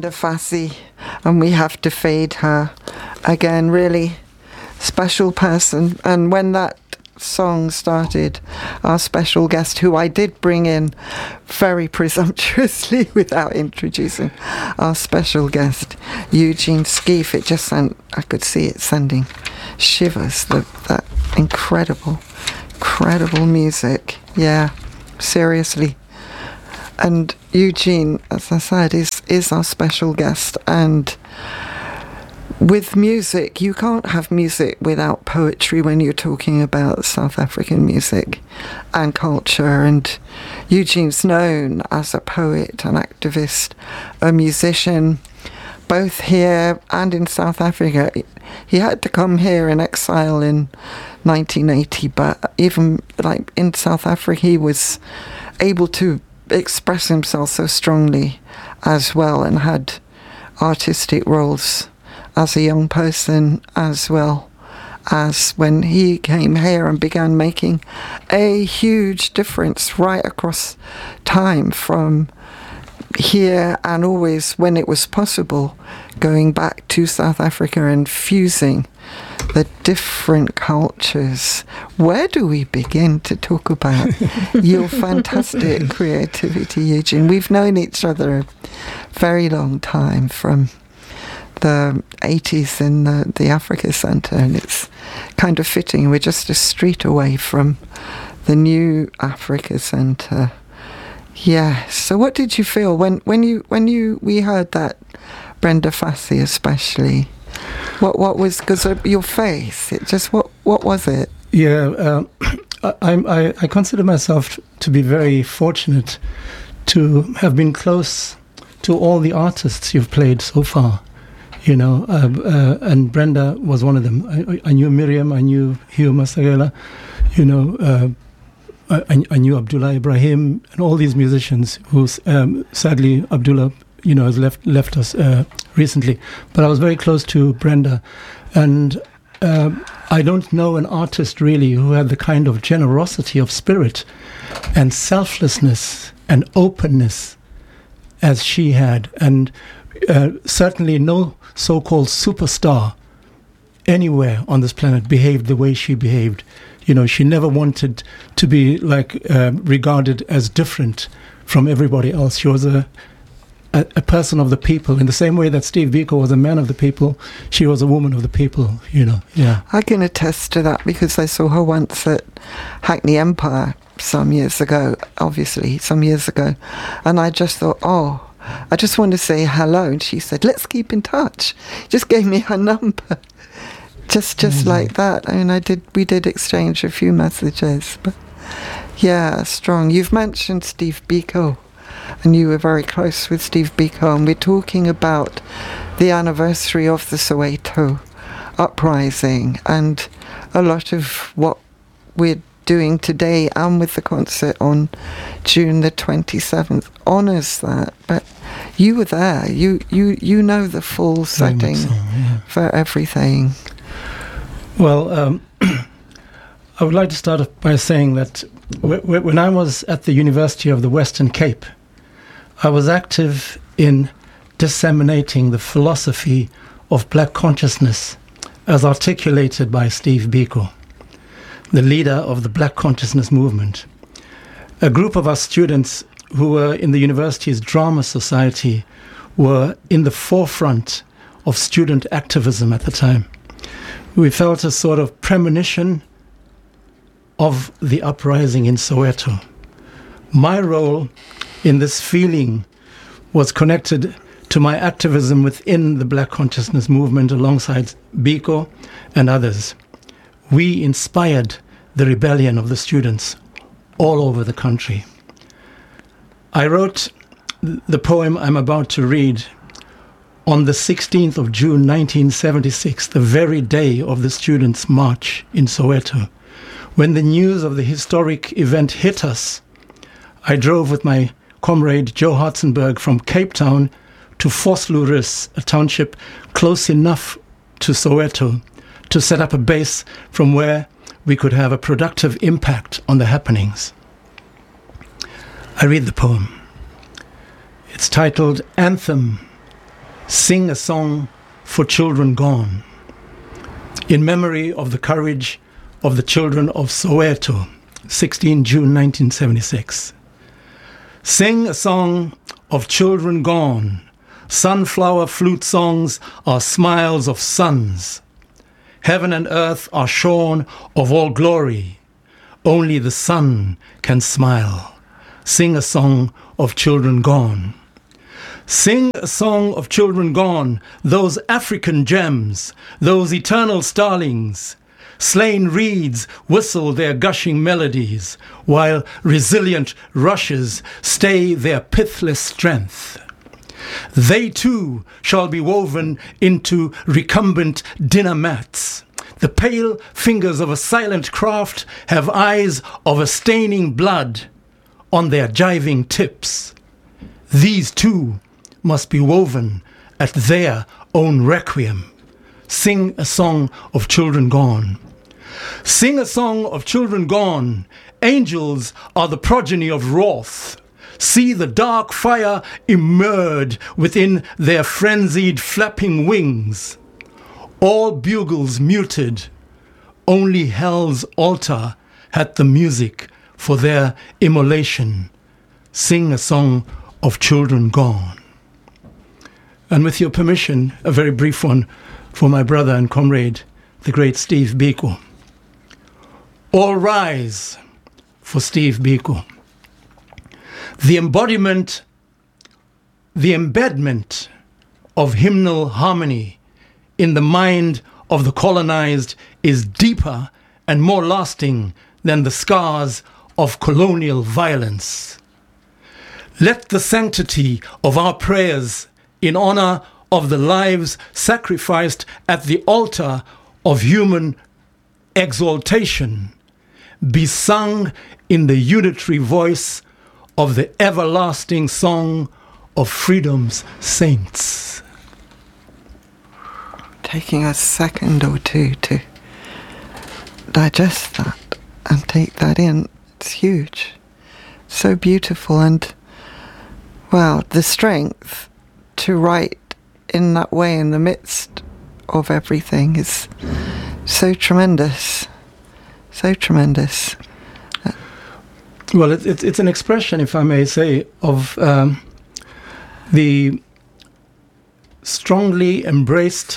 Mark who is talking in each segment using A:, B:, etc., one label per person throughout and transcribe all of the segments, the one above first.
A: Brenda Fassie, and we have to fade her. Again, really special person. And when that song started, our special guest, who I did bring in very presumptuously without introducing, our special guest, Eugene Skeef, it just sent, I could see it sending shivers, that incredible music. Yeah, seriously. And Eugene, as I said, is our special guest. And with music, you can't have music without poetry when you're talking about South African music and culture. And Eugene's known as a poet, an activist, a musician, both here and in South Africa. He had to come here in exile in 1980, but even like in South Africa, he was able to express himself so strongly as well, and had artistic roles as a young person as well as when he came here and began making a huge difference right across time, from here and always when it was possible going back to South Africa and fusing the different cultures. Where do we begin to talk about your fantastic creativity, Eugene? We've known each other a very long time, from the 80s in the Africa Centre, and it's kind of fitting. We're just a street away from the new Africa Centre. Yeah. So what did you feel when we heard that, Brenda Fassie especially? What was, because of your face? It just what was it?
B: Yeah, I consider myself to be very fortunate to have been close to all the artists you've played so far. You know, and Brenda was one of them. I knew Miriam, I knew Hugh Masagela, you know, I knew Abdullah Ibrahim, and all these musicians who, sadly, Abdullah, you know, has left us recently. But I was very close to Brenda, and I don't know an artist really who had the kind of generosity of spirit and selflessness and openness as she had, and certainly no so-called superstar anywhere on this planet behaved the way she behaved. You know, she never wanted to be like regarded as different from everybody else. She was a person of the people, in the same way that Steve Biko was a man of the people. She was a woman of the people, you know. Yeah,
A: I can attest to that, because I saw her once at Hackney Empire some years ago, and I just thought, oh, I just want to say hello. And she said, let's keep in touch. Just gave me her number. Just like that. I mean, we did exchange a few messages. But yeah, strong. You've mentioned Steve Biko, and you were very close with Steve Biko, and we're talking about the anniversary of the Soweto uprising, and a lot of what we're doing today and with the concert on June the 27th honours that. But you were there. You know the full setting for everything.
B: Well, I would like to start off by saying that when I was at the University of the Western Cape, I was active in disseminating the philosophy of black consciousness as articulated by Steve Biko, the leader of the Black Consciousness movement. A group of our students who were in the university's drama society were in the forefront of student activism at the time. We felt a sort of premonition of the uprising in Soweto. My role in this feeling was connected to my activism within the Black Consciousness movement alongside Biko and others. We inspired the rebellion of the students all over the country. I wrote the poem I'm about to read on the 16th of June 1976, the very day of the students' march in Soweto. When the news of the historic event hit us, I drove with my comrade Joe Hartzenberg from Cape Town to Vosloorus, a township close enough to Soweto to set up a base from where we could have a productive impact on the happenings. I read the poem. It's titled Anthem Sing a song for children gone, in memory of the courage of the children of Soweto, 16 June 1976. Sing a song of children gone. Sunflower flute songs are smiles of suns. Heaven and earth are shorn of all glory. Only the sun can smile. Sing a song of children gone. Sing a song of children gone, those African gems, those eternal starlings. Slain reeds whistle their gushing melodies, while resilient rushes stay their pithless strength. They too shall be woven into recumbent dinner mats. The pale fingers of a silent craft have eyes of a staining blood on their jiving tips. These too must be woven at their own requiem. Sing a song of children gone. Sing a song of children gone. Angels are the progeny of wrath. See the dark fire immersed within their frenzied flapping wings. All bugles muted. Only hell's altar had the music for their immolation. Sing a song of children gone. And with your permission, a very brief one for my brother and comrade, the great Steve Biko. All rise for Steve Biko. The embedment of hymnal harmony in the mind of the colonized is deeper and more lasting than the scars of colonial violence. Let the sanctity of our prayers in honor of the lives sacrificed at the altar of human exaltation be sung in the unitary voice of the everlasting song of freedom's saints.
A: Taking a second or two to digest that and take that in, it's huge. So beautiful, and wow, the strength to write in that way in the midst of everything is so tremendous. So tremendous.
B: Well, it's an expression, if I may say, of the strongly embraced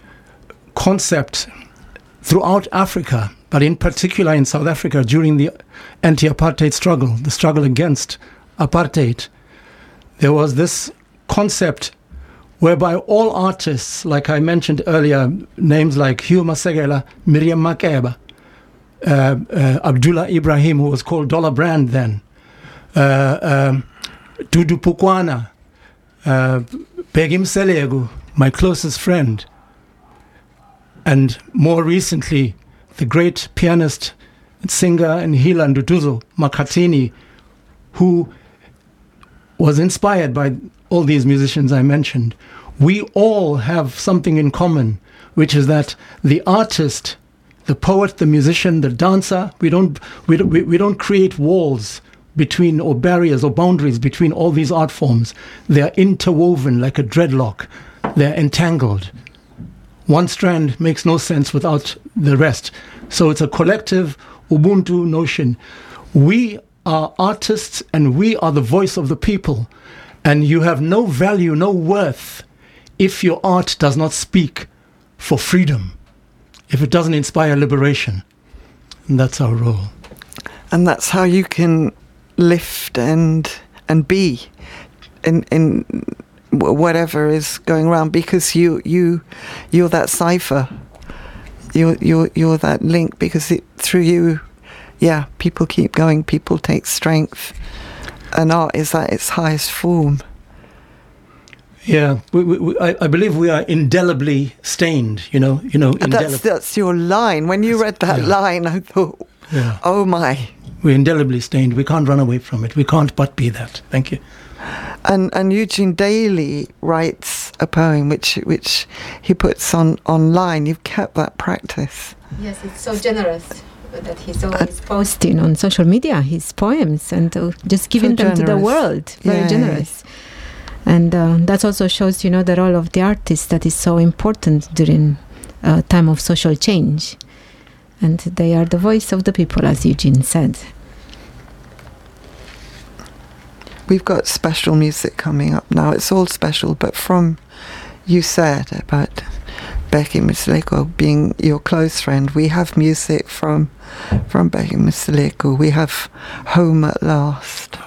B: concept throughout Africa, but in particular in South Africa during the anti-apartheid struggle, the struggle against apartheid. There was this concept whereby all artists, like I mentioned earlier, names like Hugh Masekela, Miriam Makeba, Abdullah Ibrahim, who was called Dollar Brand then, Dudu Pukwana, Begim Selegu, my closest friend, and more recently, the great pianist, singer, and healer Nduduzo Makhathini, who was inspired by all these musicians I mentioned. We all have something in common, which is that the artist, the poet, the musician, the dancer, we don't create walls between, or barriers or boundaries between all these art forms. They are interwoven like a dreadlock. They're entangled. One strand makes no sense without the rest. So it's a collective Ubuntu notion. We are artists and we are the voice of the people. And you have no value, no worth if your art does not speak for freedom, if it doesn't inspire liberation. And that's our role.
A: And that's how you can lift and be in whatever is going around, because you're that cipher. You're that link, because through you, people keep going, people take strength, and art is at its highest form.
B: Yeah, I believe we are indelibly stained.
A: That's your line. When you read that line, I thought, oh my.
B: We're indelibly stained. We can't run away from it. We can't but be that. Thank you.
A: And Eugene Daly writes a poem which he puts online. You've kept that practice.
C: Yes, it's so generous that he's always posting on social media his poems and just giving them to the world. Very generous. And that also shows, the role of the artist that is so important during a time of social change. And they are the voice of the people, as Eugene said.
A: We've got special music coming up now. It's all special, but from you said about Becky Msteleko being your close friend, we have music from Becky Msteleko. We have Home at Last.